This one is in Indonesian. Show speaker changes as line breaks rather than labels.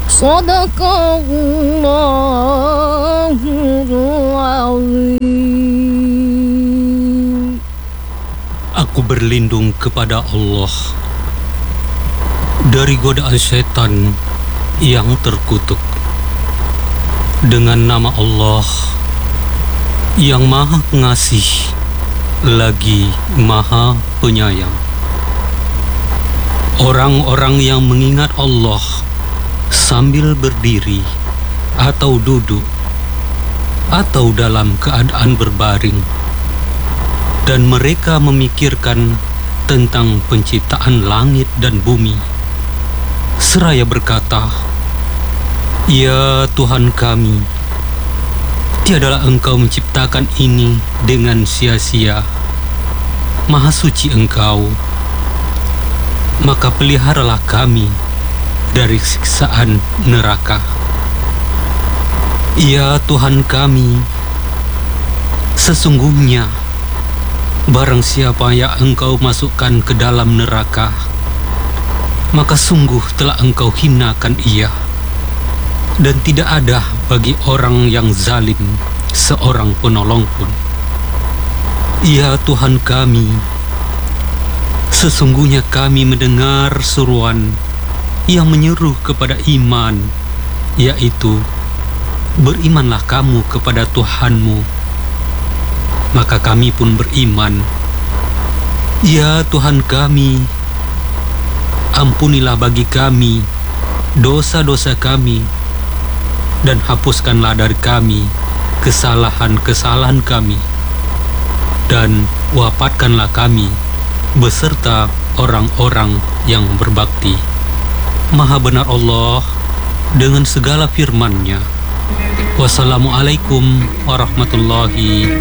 Sadaqallahul azim.
Aku berlindung kepada Allah dari godaan setan yang terkutuk. Dengan nama Allah yang Maha Pengasih lagi Maha Penyayang. Orang-orang yang mengingat Allah sambil berdiri atau duduk atau dalam keadaan berbaring, dan mereka memikirkan tentang penciptaan langit dan bumi, seraya berkata, "Ya Tuhan kami, tiadalah Engkau menciptakan ini dengan sia-sia. Maha suci Engkau, maka peliharalah kami dari siksaan neraka. Ya Tuhan kami, sesungguhnya barang siapa yang Engkau masukkan ke dalam neraka, maka sungguh telah Engkau hinakan ia, dan tidak ada bagi orang yang zalim seorang penolong pun. Ya Tuhan kami, sesungguhnya kami mendengar seruan yang menyeru kepada iman, yaitu, berimanlah kamu kepada Tuhanmu. Maka kami pun beriman. Ya Tuhan kami, ampunilah bagi kami dosa-dosa kami, dan hapuskanlah dari kami kesalahan-kesalahan kami, dan wafatkanlah kami beserta orang-orang yang berbakti. Maha benar Allah dengan segala firman-Nya. Wassalamualaikum warahmatullahi